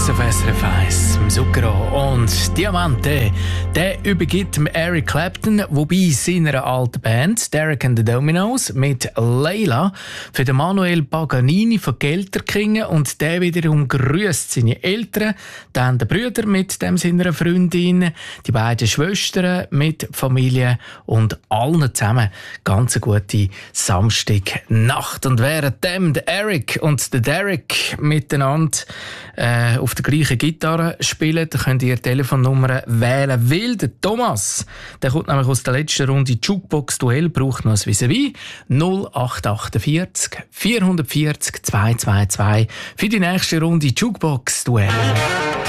Jukebox auf SRF 1, Zucchero und Diamante. Der übergibt Eric Clapton, wobei seiner alten Band Derek and the Dominos mit Layla für den Manuel Paganini von Gelterkingen, und der wiederum grüßt seine Eltern, dann den Brüder mit dem seiner Freundin, die beiden Schwestern mit Familie und allen zusammen ganz eine gute Samstagnacht. Und währenddem der Eric und der Derek miteinander auf der gleichen Gitarre spielen, da könnt ihr Telefonnummer wählen. Weil der Thomas, der kommt nämlich aus der letzten Runde Jukebox-Duell, braucht noch ein Vis-à-vis 0848 440 222 für die nächste Runde Jukebox-Duell.